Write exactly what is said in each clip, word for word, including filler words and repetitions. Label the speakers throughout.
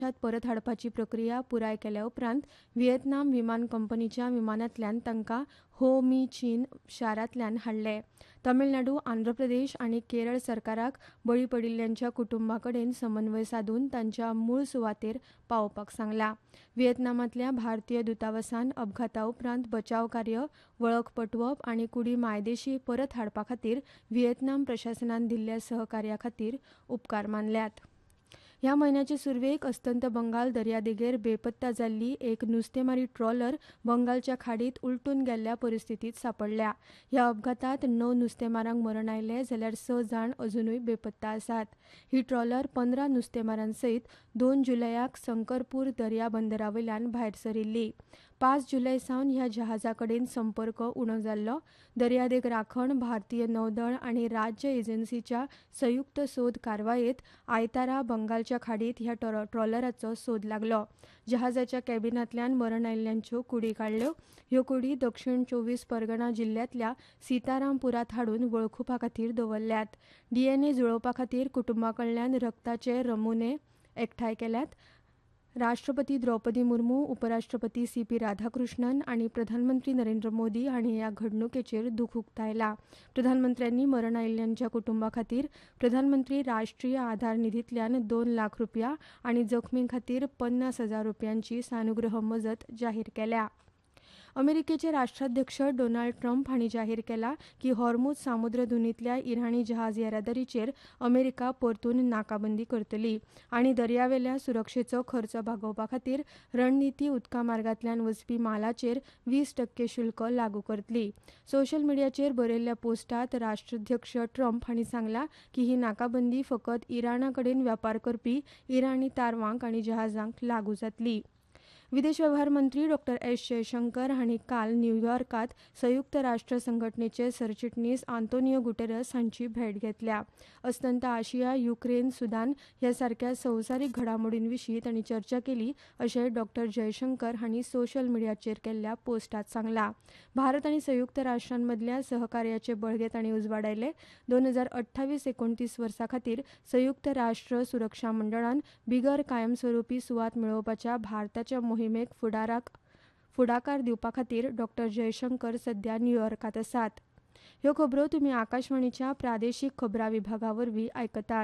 Speaker 1: देशात परत हाडपाची प्रक्रिया पुराय केल्या उपरांत व्हिएतनाम विमान कंपनीच्या विमानांतल्यान तांकां हो मी चीन शारांतल्यान हाडले. तमिळनाडू, आंध्र प्रदेश आनी केरळ सरकाराक बळी पडिल्ल्यांच्या कुटुंबां कडेन समन्वय सादून तांच्या मूळ सुवातेर पावोवपाक सांगलां. व्हिएतनामांतल्या भारतीय दुतावासान अपघाता उपरांत बचाव कार्य, वळख पटोवप आनी कुडी मायदेशी परत हाडपा खातीर व्हिएतनाम प्रशासनान दिल्ल्या सहकार्या खातीर उपकार मानल्यात. ह्या म्हयन्याचे सुरवेक अस्तंत बंगाल दर्यादेगेर बेपत्ता जाल्ली एक नुस्तेमारी ट्रॉलर बंगालच्या खाडीत उलटून गेल्ल्या परिस्थितीत सांपडल्या. ह्या अपघातांत णव नुस्तेमारांक मरण आयले जाल्यार स जाण अजूनय बेपत्ता आसात. ही ट्रॉलर पंदरा नुस्तेमारांसयत दोन जुलयाक संकरपूर दर्या बंदरावयल्यान भायर सरिल्ली. पांच जुलय सावन ह्या जहाजा कडेन संपर्क उणो जाल्लो. दर्यादेग राखण, भारतीय नौदळ आनी राज्य एजन्सीच्या संयुक्त सोद कारवायेंत आयतारा बंगालच्या खाडीत ह्या ट्रॉलराचो सोद लागलो. जहाजाच्या कॅबिनांतल्यान मरण आयिल्ल्यांच्यो कुडी काडल्यो. ह्यो कुडी दक्षिण चोवीस परगणा जिल्ल्यांतल्या सीतारामपुरांत हाडून वळखुपा खातीर दवरल्यात. डीएनए जुळोवपा खातीर कुटुंबा कडल्यान रक्ताचे नमुने एकठांय केल्यात. राष्ट्रपती द्रौपदी मुर्मू, उपराष्ट्रपती सी पी राधाकृष्णन आनी प्रधानमंत्री नरेंद्र मोदी हांणी ह्या घडणुकेचेर दुख उक्तायलां. प्रधानमंत्र्यांनी मरण आयिल्ल्यांच्या कुटुंबा खातीर प्रधानमंत्री राष्ट्रीय आधार निधींतल्यान दोन लाख रुपया आनी जखमीं खातीर पन्नास हजार रुपयांची सानुग्रह मजत जाहीर केल्या. अमेरिकेचे राष्ट्राध्यक्ष डोनाल्ड ट्रंप हांणी जाहीर केला की हॉर्मुझ सामुद्रधुनींतल्या इराणी जहाज येरादारीचेर अमेरिका परतून नाकाबंदी करतली आनी दर्यावेल्या सुरक्षेचो खर्च भागोवपा खातीर रणनीती उदका मार्गांतल्यान वचपी मालाचेर वीस टक्के शुल्क लागू करतली. सोशल मिडियाचेर बरयल्ल्या पोस्टांत राष्ट्राध्यक्ष ट्रंप हांणी सांगलां की ही नाकाबंदी फकत इराणा कडेन वेपार करपी इराणी तारवांक आनी जहाजांक लागू जातली. विदेश वेव्हार मंत्री डॉ एस जयशंकर हांणी काल न्यूयॉर्कांत संयुक्त राष्ट्र संघटनेचे सरचिटणीस आंतोनियो गुटेरस हांची भेट घेतल्या. अस्तंत आशिया, युक्रेन, सुदान ह्या सारक्या संवसारीक घडामोडीं विशीं तांणी चर्चा केली अशें डॉ जयशंकर हांणी सोशल मिडियाचेर केल्ल्या पोस्टांत सांगलां. भारत आनी संयुक्त राष्ट्रां मदल्या सहकार्याचे बळगे तांणी उजवाडायले. दोन हजार अठ्ठावीस एकोणतीस वर्सा खातीर संयुक्त राष्ट्र सुरक्षा मंडळान बिगर कायमस्वरुपी सुवात मेळोवपाच्या भारताच्या मोहिमेक फुडाराक फुडाकार दिवपा खातीर डॉ जयशंकर सध्या न्यूयॉर्कांत आसात. ह्यो खबरो तुमी आकाशवाणीच्या प्रादेशीक खबरां विभागा वरवीं आयकतात.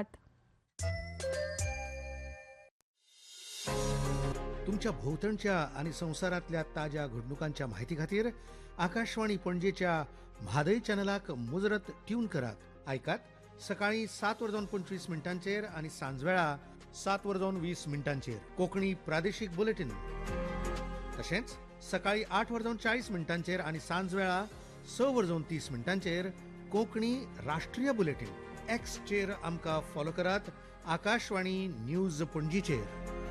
Speaker 2: तुमच्या भोवतणच्या आनी संवसारांतल्या ताज्या घडणुकांच्या म्हायती खातीर आकाशवाणी पणजेच्या म्हादय चॅनलाक मुजरत ट्यून करात. आयकात सकाळीं सात वरजावन पंचवीस मिनटांचेर आनी सांजवेळा सात वरजावन वीस मिनटांचेर कोंकणी प्रादेशीक बुलेटिन. तशेंच सकाळीं आठ वरजावन चाळीस मिनटांचेर आनी सांजवेळा स वरजावन तीस मिनटांचेर कोंकणी राष्ट्रीय बुलेटिन. एक्सचेर आमकां फॉलो करात. आकाशवाणी न्यूज पणजीचेर.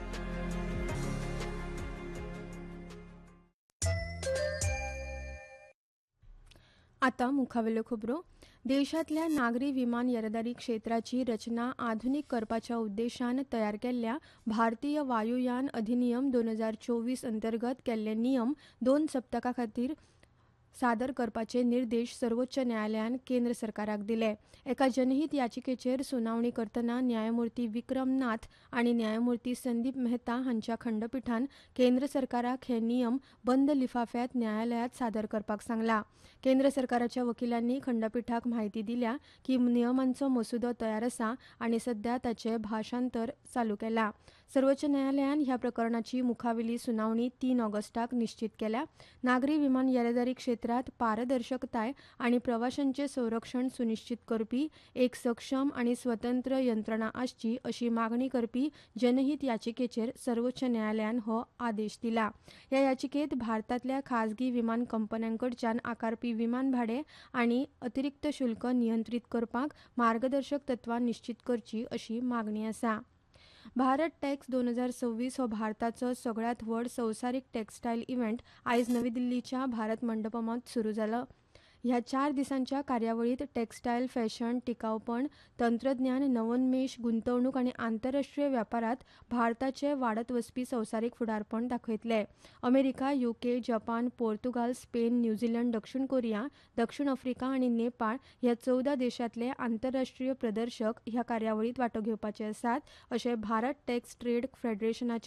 Speaker 1: आतां मुखावेल्यो खबरो. देशांतल्या नागरी विमान येरादारी क्षेत्राची रचना आधुनीक करपाच्या उद्देशान तयार केल्ल्या भारतीय वायुयान अधिनियम दोन हजार चोवीस अंतर्गत केल्ले नियम दोन सप्तकां खातीर सादर करपाचे निर्देश सर्वोच्च न्यायालयान केंद्र सरकाराक दिले. एका जनहीत याचिकेचेर सुनावणी करतना न्यायमूर्ती विक्रम नाथ आनी न्यायमूर्ती संदीप मेहता हांच्या खंडपीठान केंद्र सरकाराक हे नियम बंद लिफाफ्यात न्यायालयात सादर करपाक सांगला. केंद्र सरकाराच्या वकिलांनी खंडपीठाक म्हायती दिल्या की नियमांचो मसुदो तयार आसा आनी सध्या ताचे भाशांतर चालू केला. सर्वोच्च न्यायालयान ह्या प्रकरणाची मुखावेली सुनावणी तीन ऑगस्टाक निश्चित केल्या. नागरी विमान येरादारी क्षेत्रांत पारदर्शकताय आनी प्रवाशांचे संरक्षण सुनिश्चित करपी एक सक्षम आनी स्वतंत्र यंत्रणा आसची अशी मागणी करपी जनहीत याचिकेचेर सर्वोच्च न्यायालयान हो आदेश दिला. ह्या याचिकेत भारतांतल्या खाजगी विमान कंपन्यांकडच्यान आकारपी विमान भाडे आनी अतिरिक्त शुल्क नियंत्रीत करपाक मार्गदर्शक तत्वां निश्चित करची अशी मागणी आसा. भारत टॅक्स दोन हजार सव्वीस हो भारताचो सगळ्यांत व्हड संवसारीक टॅक्सटायल इव्हेंट आयज नवी दिल्लीच्या भारत मंडपमांत सुरू जालो. ह्या चार दिसांच्या कार्यावळीत टेक्स्टायल, फॅशन, टिकाऊपण, तंत्रज्ञान, नवोन्मेष, गुंतवणूक आनी आंतरराष्ट्रीय वेपारात भारताचे वाडत वचपी संवसारीक फुडारपण दाखयतले. America, UK, Japan, Portugal, Spain, New Zealand, दक्षिण कोरिया, दक्षिण आफ्रिका आनी नेपाळ ह्या चौदा देशांतले आंतरराष्ट्रीय प्रदर्शक ह्या कार्यावळीत वांटो घेवपाचे आसात, अशें भारत टॅक्स ट्रेड फेडरेशनाचे